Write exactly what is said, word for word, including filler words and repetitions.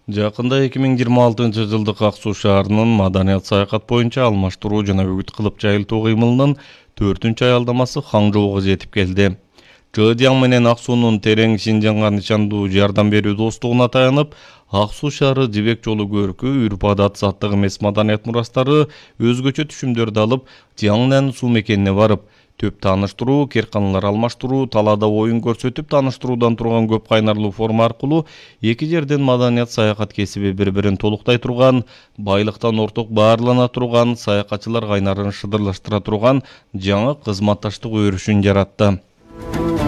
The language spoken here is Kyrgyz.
Жакында эки миң жыйырма алтынчы жылдык Ак Суу шаарынын маданият саякат боюнча алмаштыруу жана үгүт кылып жайылтуу кыймылынын төртүнчү аялдамасы Хаңжоого жетип келди. Чжэжяң менен Ак Суунун терең Шинжаңга нышандуу жардам берүү достугуна таянып, Ак Суу шаары Жибек жолу көркү, үрп-адат заттык эмес маданият мурастары өзгөчө түшүмдөрдү алып, Жиаңнан суу мекенине барып, төп тааныштыруу, керканалар алмаштыруу, талаада оюн көрсөтүп тааныштыруудан турган көп кайнарлуу форма аркылуу эки жерден маданият саякат кесиби бири-бирин толуктай турган, байлыктан орток баарлана турган, саякатчылар кайнарын шыдырлаштыра турган жаңы кызматташтык өрүшүн жаратты.